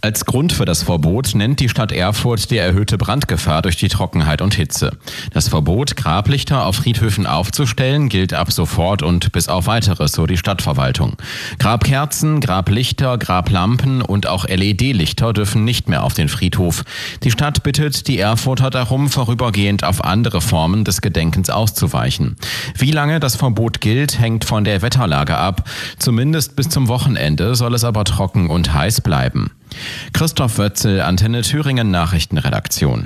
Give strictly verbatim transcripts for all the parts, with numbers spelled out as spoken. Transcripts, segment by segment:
Als Grund für das Verbot nennt die Stadt Erfurt die erhöhte Brandgefahr durch die Trockenheit und Hitze. Das Verbot, Grablichter auf Friedhöfen aufzustellen, gilt ab sofort und bis auf Weiteres, so die Stadtverwaltung. Grabkerzen, Grablichter, Grablampen und auch L E D-Lichter dürfen nicht mehr auf den Friedhof. Die Stadt bittet die Erfurter darum, vorübergehend auf andere Formen des Gedenkens auszuweichen. Wie lange das Verbot gilt, hängt von der Wetterlage ab. Zumindest bis zum Wochenende soll es aber trocken und heiß bleiben. Christoph Wötzel, Antenne Thüringen Nachrichtenredaktion.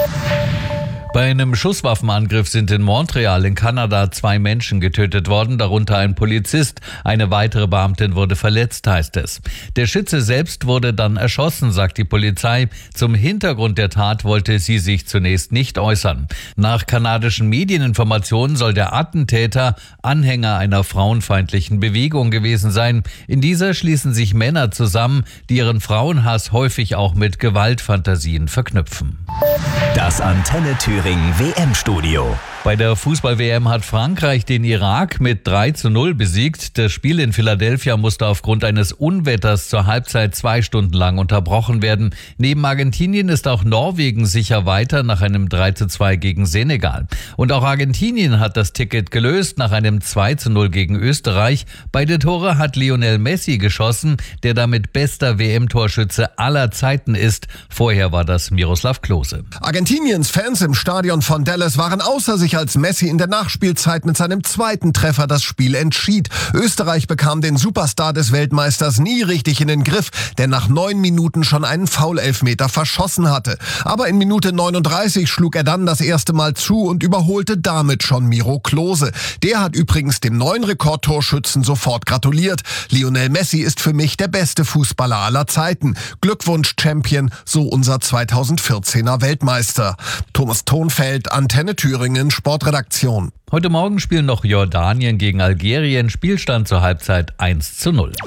Bei einem Schusswaffenangriff sind in Montreal in Kanada zwei Menschen getötet worden, darunter ein Polizist. Eine weitere Beamtin wurde verletzt, heißt es. Der Schütze selbst wurde dann erschossen, sagt die Polizei. Zum Hintergrund der Tat wollte sie sich zunächst nicht äußern. Nach kanadischen Medieninformationen soll der Attentäter Anhänger einer frauenfeindlichen Bewegung gewesen sein. In dieser schließen sich Männer zusammen, die ihren Frauenhass häufig auch mit Gewaltfantasien verknüpfen. Das Antenne Thüringen W M-Studio. Bei der Fußball-W M hat Frankreich den Irak mit drei zu null besiegt. Das Spiel in Philadelphia musste aufgrund eines Unwetters zur Halbzeit zwei Stunden lang unterbrochen werden. Neben Argentinien ist auch Norwegen sicher weiter nach einem drei zu zwei gegen Senegal. Und auch Argentinien hat das Ticket gelöst nach einem zwei zu null gegen Österreich. Beide Tore hat Lionel Messi geschossen, der damit bester W M-Torschütze aller Zeiten ist. Vorher war das Miroslav Klose. Argentiniens Fans im Stadion von Dallas waren außer sich, als Messi in der Nachspielzeit mit seinem zweiten Treffer das Spiel entschied. Österreich bekam den Superstar des Weltmeisters nie richtig in den Griff, der nach neun Minuten schon einen Foul-Elfmeter verschossen hatte. Aber in Minute neununddreißig schlug er dann das erste Mal zu und überholte damit schon Miro Klose. Der hat übrigens dem neuen Rekordtorschützen sofort gratuliert. Lionel Messi ist für mich der beste Fußballer aller Zeiten. Glückwunsch, Champion, so unser zweitausendvierzehner Weltmeister. Thomas Thonfeld, Antenne Thüringen, Sportredaktion. Heute Morgen spielen noch Jordanien gegen Algerien. Spielstand zur Halbzeit eins zu null.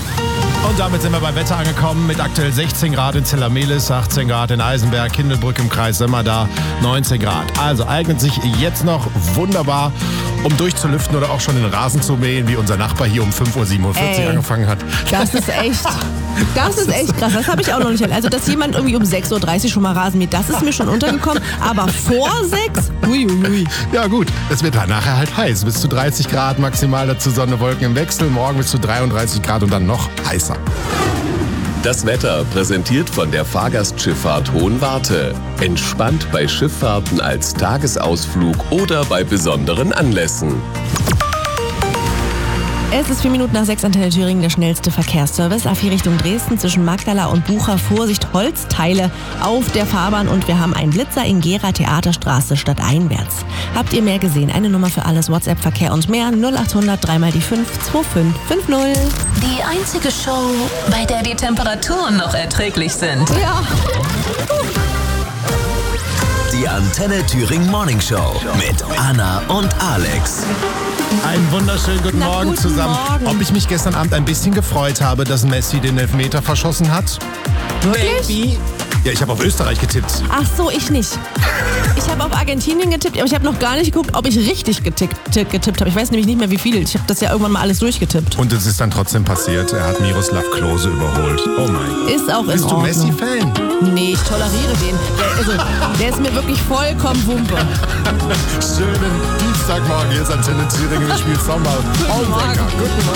Und damit sind wir beim Wetter angekommen mit aktuell sechzehn Grad in Zellamelis, achtzehn Grad in Eisenberg, Kindelbrück im Kreis Sömmerda, neunzehn Grad. Also eignet sich jetzt noch wunderbar, um durchzulüften oder auch schon den Rasen zu mähen, wie unser Nachbar hier um fünf Uhr siebenundvierzig Ey, angefangen hat. Das ist echt, das ist echt krass. Das habe ich auch noch nicht erlebt. Also, dass jemand irgendwie um sechs Uhr dreißig schon mal Rasen mäht, das ist mir schon untergekommen. Aber vor sechs? Uiuiui. Ja gut, es wird nachher halt heiß. Bis zu dreißig Grad maximal, dazu Sonne, Wolken im Wechsel. Morgen bis zu dreiunddreißig Grad und dann noch heißer. Das Wetter präsentiert von der Fahrgastschifffahrt Hohenwarte. Entspannt bei Schifffahrten als Tagesausflug oder bei besonderen Anlässen. Es ist vier Minuten nach sechs, Antenne Thüringen, der schnellste Verkehrsservice. A vier Richtung Dresden zwischen Magdala und Bucher. Vorsicht, Holzteile auf der Fahrbahn und wir haben einen Blitzer in Gera, Theaterstraße stadteinwärts. Habt ihr mehr gesehen? Eine Nummer für alles, WhatsApp, Verkehr und mehr. null acht hundert drei mal die fünf zwei fünf fünf null. Die einzige Show, bei der die Temperaturen noch erträglich sind. Ja. Die Antenne Thüringen Morning Show mit Anna und Alex. Einen wunderschönen guten Na, Morgen guten zusammen. Morgen. Ob ich mich gestern Abend ein bisschen gefreut habe, dass Messi den Elfmeter verschossen hat? Wirklich? Ja, ich habe auf Österreich getippt. Ach so, ich nicht. Ich habe auf Argentinien getippt, aber ich habe noch gar nicht geguckt, ob ich richtig getickt, getippt habe. Ich weiß nämlich nicht mehr, wie viel. Ich habe das ja irgendwann mal alles durchgetippt. Und es ist dann trotzdem passiert. Er hat Miroslav Klose überholt. Oh mein. Ist auch in Bist du Ordnung. Messi-Fan? Nee, ich toleriere den. Der, also, der ist mir wirklich vollkommen Wumpe. Schönen Dienstagmorgen. Hier ist Antenne Thüringen. Wir spielen Sommer. Guten Morgen. Guten Morgen.